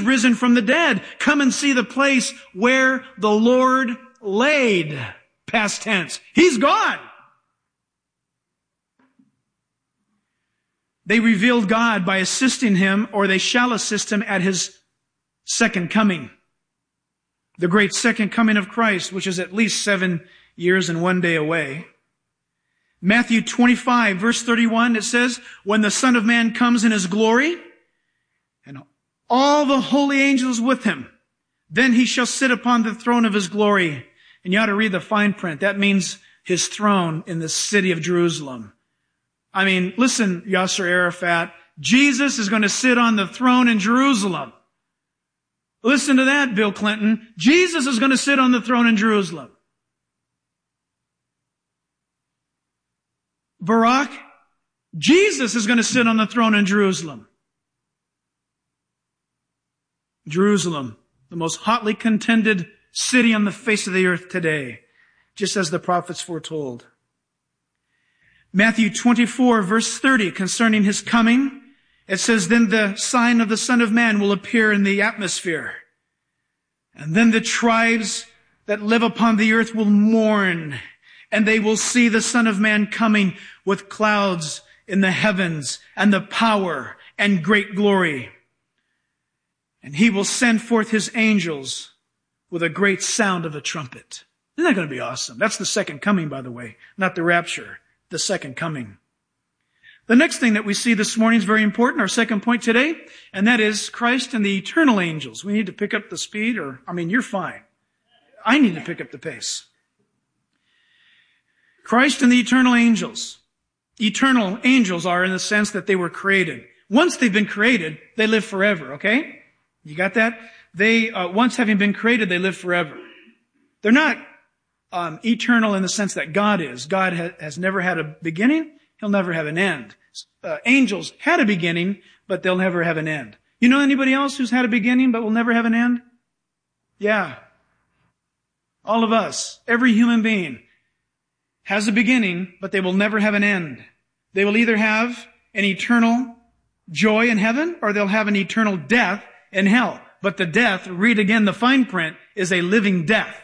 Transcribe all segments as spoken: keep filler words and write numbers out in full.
risen from the dead. Come and see the place where the Lord laid. Past tense. He's gone. They revealed God by assisting him, or they shall assist him at his second coming. The great second coming of Christ, which is at least seven years and one day away. Matthew twenty-five, verse thirty-one, it says, when the Son of Man comes in his glory, and all the holy angels with him, then he shall sit upon the throne of his glory. And you ought to read the fine print. That means his throne in the city of Jerusalem. I mean, listen, Yasser Arafat, Jesus is going to sit on the throne in Jerusalem. Listen to that, Bill Clinton. Jesus is going to sit on the throne in Jerusalem. Barack, Jesus is going to sit on the throne in Jerusalem. Jerusalem, the most hotly contended city on the face of the earth today, just as the prophets foretold. Matthew twenty-four, verse thirty, concerning his coming, it says, then the sign of the Son of Man will appear in the atmosphere. And then the tribes that live upon the earth will mourn, and they will see the Son of Man coming with clouds in the heavens, and the power and great glory. And he will send forth his angels with a great sound of a trumpet. Isn't that going to be awesome? That's the second coming, by the way, not the rapture, the second coming. The next thing that we see this morning is very important, our second point today, and that is Christ and the eternal angels. We need to pick up the speed, or, I mean, you're fine. I need to pick up the pace. Christ and the eternal angels. Eternal angels are in the sense that they were created. Once they've been created, they live forever, okay? You got that? They, uh, once having been created, they live forever. They're not um, eternal in the sense that God is. God ha- has never had a beginning. He'll never have an end. Uh, angels had a beginning, but they'll never have an end. You know anybody else who's had a beginning but will never have an end? Yeah. All of us. Every human being has a beginning, but they will never have an end. They will either have an eternal joy in heaven, or they'll have an eternal death in hell. But the death, read again the fine print, is a living death.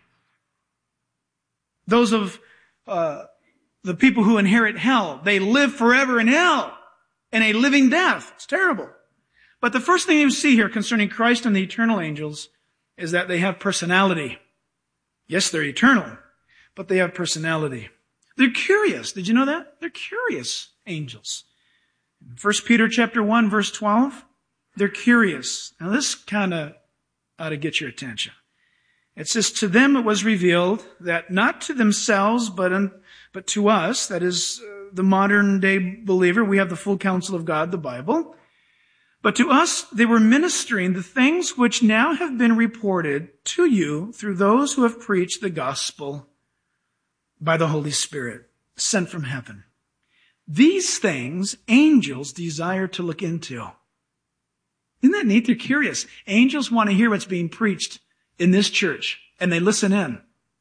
Those of uh the people who inherit hell, they live forever in hell, in a living death. It's terrible. But the first thing you see here concerning Christ and the eternal angels is that they have personality. Yes, they're eternal, but they have personality. They're curious. Did you know that? They're curious angels. First Peter chapter one, verse twelve, they're curious. Now this kind of ought to get your attention. It says, to them it was revealed that not to themselves, but un, but to us, that is uh, the modern day believer, we have the full counsel of God, the Bible. But to us, they were ministering the things which now have been reported to you through those who have preached the gospel by the Holy Spirit, sent from heaven. These things angels desire to look into. Isn't that neat? They're curious. Angels want to hear what's being preached in this church, and they listen in.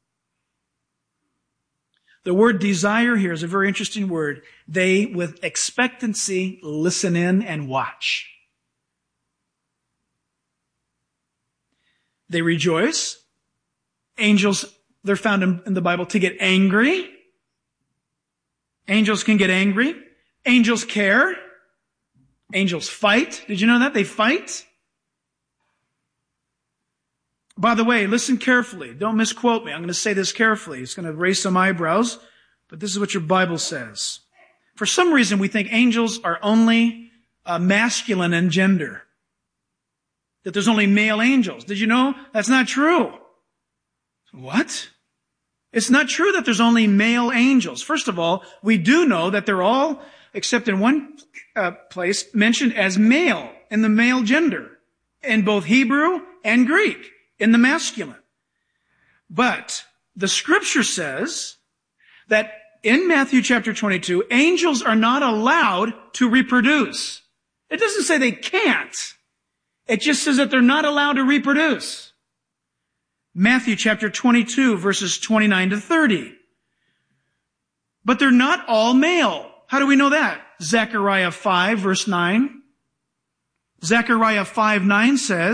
The word desire here is a very interesting word. They, with expectancy, listen in and watch. They rejoice. Angels, they're found in, in the Bible to get angry. Angels can get angry. Angels care. Angels fight. Did you know that? They fight. By the way, listen carefully. Don't misquote me. I'm going to say this carefully. It's going to raise some eyebrows, but this is what your Bible says. For some reason, we think angels are only uh, masculine in gender. That there's only male angels. Did you know that's not true? What? It's not true that there's only male angels. First of all, we do know that they're all, except in one uh, place, mentioned as male, in the male gender, in both Hebrew and Greek, in the masculine. But the scripture says that in Matthew chapter twenty-two, angels are not allowed to reproduce. It doesn't say they can't. It just says that they're not allowed to reproduce. Matthew chapter twenty-two, verses twenty-nine to thirty. But they're not all male. How do we know that? Zechariah five, verse nine. Zechariah five, nine says,